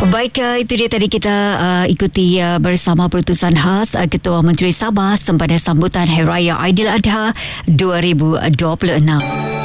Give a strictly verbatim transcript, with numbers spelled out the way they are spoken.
Baik, uh, itu dia tadi kita uh, ikuti uh, bersama perutusan khas uh, Ketua Menteri Sabah sempena sambutan Hari Raya Aidiladha dua ribu dua puluh enam.